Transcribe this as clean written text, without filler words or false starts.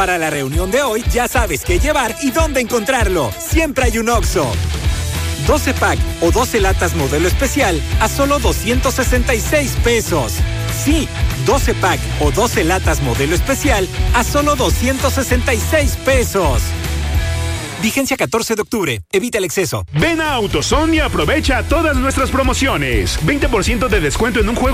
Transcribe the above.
Para la reunión de hoy, ya sabes qué llevar y dónde encontrarlo. Siempre hay un Oxxo. 12 pack o 12 latas modelo especial a solo 266 pesos. Sí, 12 pack o 12 latas modelo especial a solo 266 pesos. Vigencia 14 de octubre. Evita el exceso. Ven a AutoZone y aprovecha todas nuestras promociones. 20% de descuento en un juego